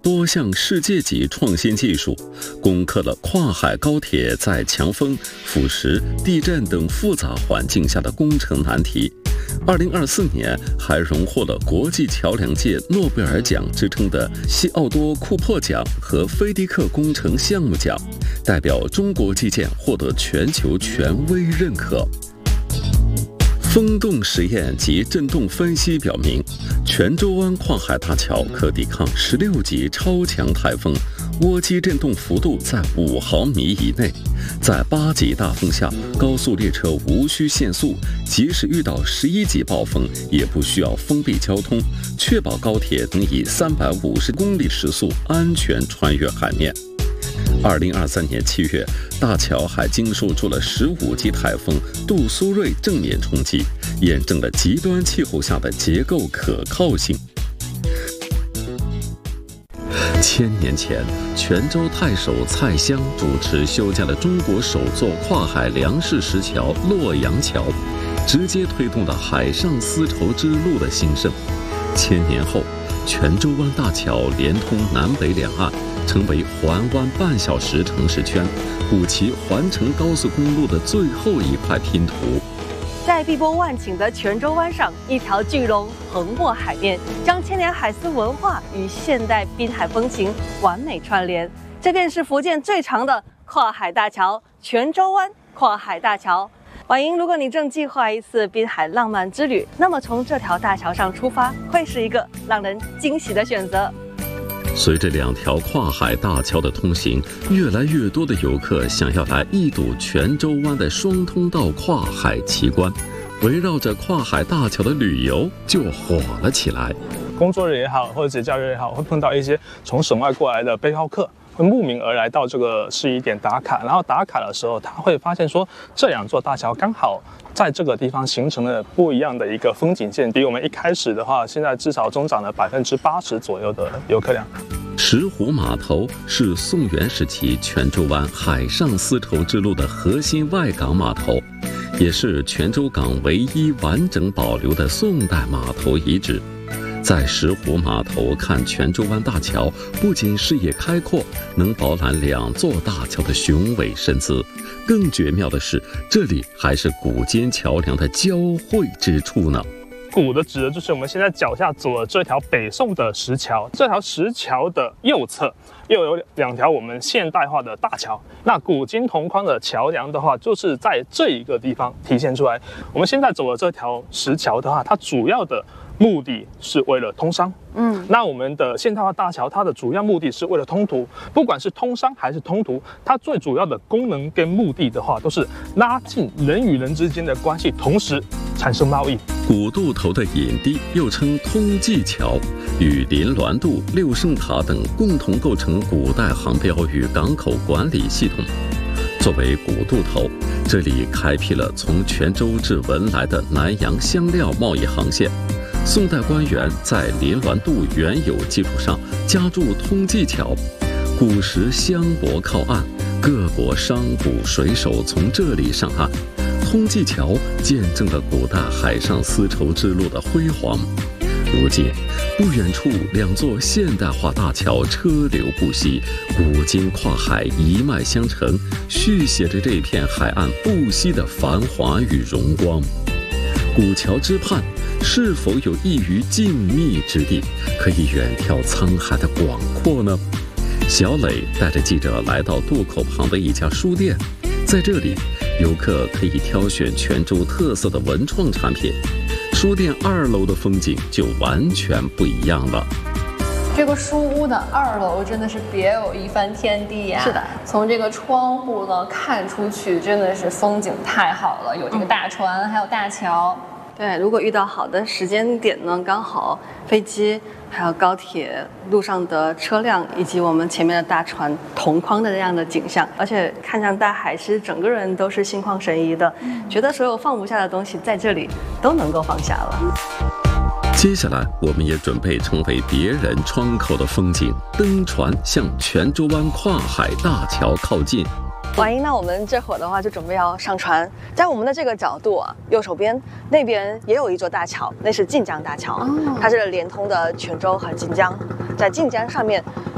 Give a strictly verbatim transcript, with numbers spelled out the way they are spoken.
多项世界级创新技术，攻克了跨海高铁在强风、腐蚀、地震等复杂环境下的工程难题。二零二四年还荣获了国际桥梁界诺贝尔奖之称的西奥多·库珀奖和菲迪克工程项目奖，代表中国基建获得全球权威认可。风洞实验及震动分析表明，泉州湾跨海大桥可抵抗十六级超强台风，涡机震动幅度在五毫米以内。在八级大风下，高速列车无需限速，即使遇到十一级暴风，也不需要封闭交通，确保高铁能以三百五十公里时速安全穿越海面。二零二三年七月，大桥还经受住了十五级台风杜苏芮正面冲击，验证了极端气候下的结构可靠性。千年前，泉州太守蔡襄主持修建了中国首座跨海梁式石桥洛阳桥，直接推动了海上丝绸之路的兴盛。千年后，泉州湾大桥连通南北两岸，成为环湾半小时城市圈，补齐环城高速公路的最后一块拼图。 在碧波万顷的泉州湾上，一条巨龙横过海面，将千年海丝文化与现代滨海风情完美串联。这便是福建最长的跨海大桥——泉州湾跨海大桥。婉莹，如果你正计划一次滨海浪漫之旅，那么从这条大桥上出发，会是一个让人惊喜的选择。 随着两条跨海大桥的通行，越来越多的游客想要来一睹泉州湾的双通道跨海奇观，围绕着跨海大桥的旅游就火了起来。 工作日也好，或者节假日也好，会碰到一些从省外过来的背包客，会慕名而来到这个市一点打卡。然后打卡的时候，他会发现说，这两座大桥刚好在这个地方形成了不一样的一个风景线，比我们一开始的话，现在至少增长了百分之八十左右的游客量。 石湖码头是宋元时期泉州湾海上丝绸之路的核心外港码头，也是泉州港唯一完整保留的宋代码头遗址。在石湖码头看泉州湾大桥，不仅视野开阔，能饱览两座大桥的雄伟身姿，更绝妙的是，这里还是古今桥梁的交汇之处呢。 古的指的就是我们现在脚下走的这条北宋的石桥，这条石桥的右侧又有两条我们现代化的大桥。那古今同框的桥梁的话，就是在这一个地方体现出来。我们现在走的这条石桥的话，它主要的目的是为了通商。嗯，那我们的现代化大桥，它的主要目的是为了通途。不管是通商还是通途，它最主要的功能跟目的的话，都是拉近人与人之间的关系，同时产生贸易。 古渡头的引堤又称通济桥，与临銮渡、六圣塔等共同构成古代航标与港口管理系统。作为古渡头，这里开辟了从泉州至文莱的南洋香料贸易航线。宋代官员在临銮渡原有基础上加筑通济桥，古时香泊靠岸，各国商贾水手从这里上岸。通济桥见证了古代海上丝绸之路的辉煌。如今，不远处两座现代化大桥车流不息，古今跨海一脉相承，续写着这片海岸不息的繁华与荣光。古桥之畔，是否有异于静谧之地，可以远眺沧海的广阔呢？小磊带着记者来到渡口旁的一家书店，在这里，游客可以挑选泉州特色的文创产品。书店二楼的风景就完全不一样了。 这个书屋的二楼真的是别有一番天地呀！ 是的， 从这个窗户呢看出去，真的是风景太好了，有这个大船，嗯、还有大桥。 对，如果遇到好的时间点呢，刚好飞机、还有高铁路上的车辆以及我们前面的大船同框的这样的景象，而且看向大海时，整个人都是心旷神怡的，嗯、觉得所有放不下的东西在这里都能够放下了。 接下来，我们也准备成为别人窗口的风景，登船向泉州湾跨海大桥靠近。 婉莹，那我们这会儿的话就准备要上船，在我们的这个角度啊，右手边那边也有一座大桥，那是晋江大桥，哦、它是连通的泉州和晋江。在晋江上面